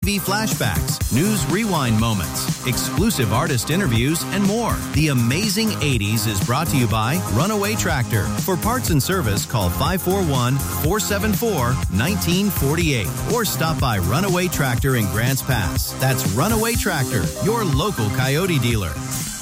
TV flashbacks, news rewind moments, exclusive artist interviews, and more. The Amazing 80s is brought to you by Runaway Tractor. For parts and service, call 541-474-1948 or stop by Runaway Tractor in Grants Pass. That's Runaway Tractor, your local Coyote dealer.